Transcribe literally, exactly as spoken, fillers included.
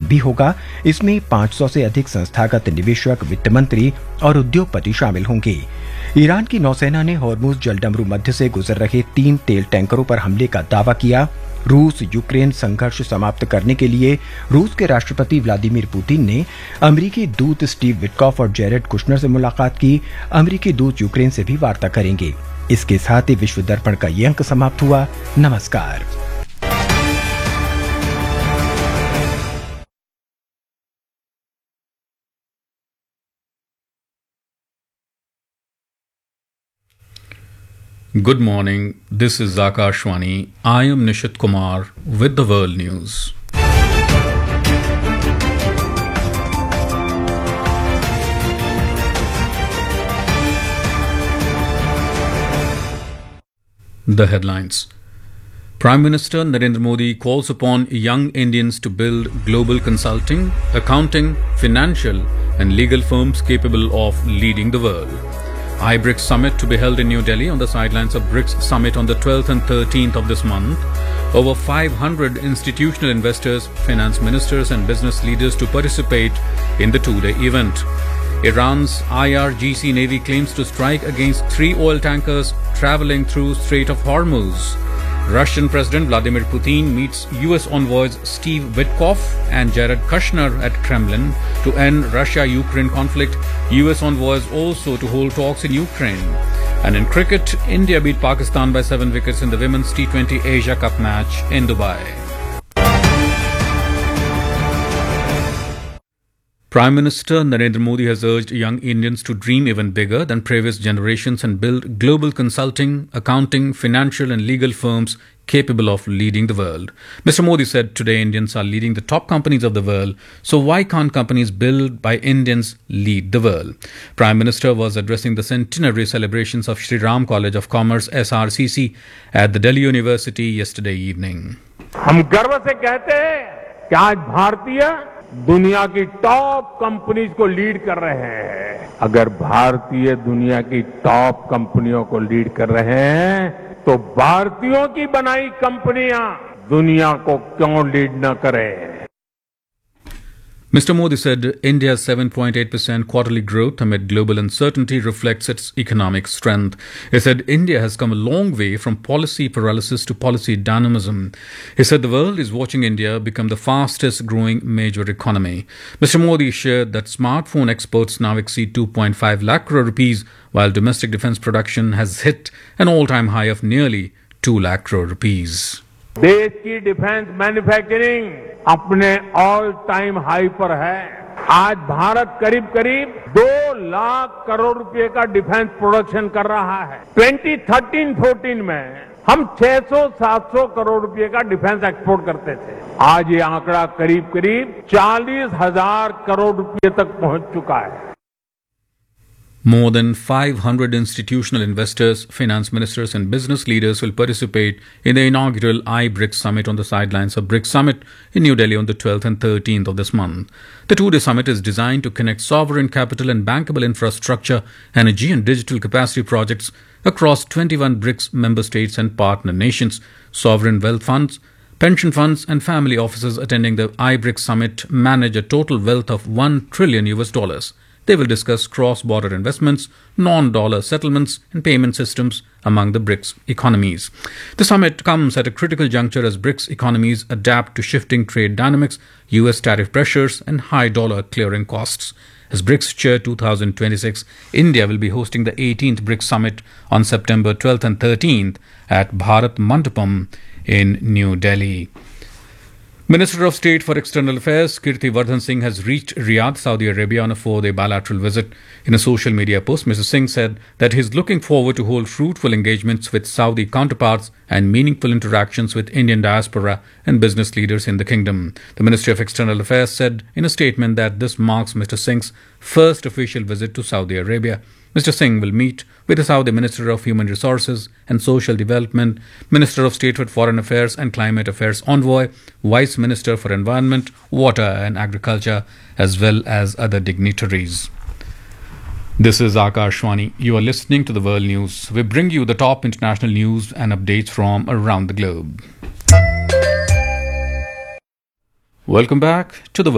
भी होगा। इसमें पाँच सौ से अधिक संस्थागत निवेशक, वित्त मंत्री और उद्योगपति शामिल होंगे। ईरान की नौसेना ने हॉर्मुज जलडमरू मध्य से गुजर रहे तीन तेल टैंकरों पर हमले का दावा किया। रूस यूक्रेन संघर्ष समाप्त करने के लिए रूस के राष्ट्रपति व्लादिमीर पुतिन ने अमेरिकी दूत स्टीव विटकॉफ और जेरेड कुशनर से मुलाकात की। अमेरिकी दूत यूक्रेन से भी वार्ता करेंगे। इसके साथ ही विश्व दर्पण का ये अंक समाप्त हुआ। नमस्कार। Good morning, this is Akashwani. I am Nishit Kumar with the World News. The headlines. Prime Minister Narendra Modi calls upon young Indians to build global consulting, accounting, financial and legal firms capable of leading the world. I BRICS Summit to be held in New Delhi on the sidelines of BRICS Summit on the twelfth and thirteenth of this month. Over five hundred institutional investors, finance ministers and business leaders to participate in the two-day event. Iran's I R G C Navy claims to strike against three oil tankers traveling through Strait of Hormuz. Russian President Vladimir Putin meets U S envoys Steve Witkoff and Jared Kushner at Kremlin to end Russia-Ukraine conflict. U S envoys also to hold talks in Ukraine. And in cricket, India beat Pakistan by seven wickets in the Women's T twenty Asia Cup match in Dubai. Prime Minister Narendra Modi has urged young Indians to dream even bigger than previous generations and build global consulting, accounting, financial and legal firms capable of leading the world. Mister Modi said today Indians are leading the top companies of the world, so why can't companies built by Indians lead the world? Prime Minister was addressing the centenary celebrations of Shri Ram College of Commerce S R C C at the Delhi University yesterday evening. हम गर्व से कहते हैं कि आज भारतीय दुनिया की टॉप कंपनीज को लीड कर रहे हैं। अगर भारतीय दुनिया की टॉप कंपनियों को लीड कर रहे हैं तो भारतीयों की बनाई कंपनियां दुनिया को क्यों लीड न करें? Mister Modi said India's seven point eight percent quarterly growth amid global uncertainty reflects its economic strength. He said India has come a long way from policy paralysis to policy dynamism. He said the world is watching India become the fastest growing major economy. Mister Modi shared that smartphone exports now exceed two point five lakh crore rupees, while domestic defense production has hit an all-time high of nearly two lakh crore rupees. देश की defence manufacturing अपने all time high पर है। आज भारत करीब करीब दो लाख करोड़ रुपए का डिफेंस प्रोडक्शन कर रहा है। ट्वेंटी थर्टीन फोर्टीन में हम छह सौ सात सौ करोड़ रुपए का डिफेंस एक्सपोर्ट करते थे। आज ये आंकड़ा करीब करीब चालीस हजार करोड़ रुपए तक पहुंच चुका है। More than five hundred institutional investors, finance ministers and business leaders will participate in the inaugural I BRICS Summit on the sidelines of BRICS Summit in New Delhi on the twelfth and thirteenth of this month. The two-day summit is designed to connect sovereign capital and bankable infrastructure, energy and digital capacity projects across twenty-one BRICS member states and partner nations. Sovereign wealth funds, pension funds and family offices attending the I BRICS Summit manage a total wealth of one trillion U S dollars. They will discuss cross-border investments, non-dollar settlements and payment systems among the BRICS economies. The summit comes at a critical juncture as BRICS economies adapt to shifting trade dynamics, U S tariff pressures and high dollar clearing costs. As BRICS Chair two thousand twenty-six, India will be hosting the eighteenth BRICS Summit on September twelfth and thirteenth at Bharat Mandapam in New Delhi. Minister of State for External Affairs Kirti Vardhan Singh has reached Riyadh, Saudi Arabia on a four-day bilateral visit. In a social media post, Mister Singh said that he is looking forward to hold fruitful engagements with Saudi counterparts and meaningful interactions with Indian diaspora and business leaders in the kingdom. The Ministry of External Affairs said in a statement that this marks Mister Singh's first official visit to Saudi Arabia. Mister Singh will meet with the Saudi Minister of Human Resources and Social Development, Minister of State for Foreign Affairs and Climate Affairs Envoy, Vice Minister for Environment, Water and Agriculture, as well as other dignitaries. This is Akashwani. You are listening to the World News. We bring you the top international news and updates from around the globe. Welcome back to the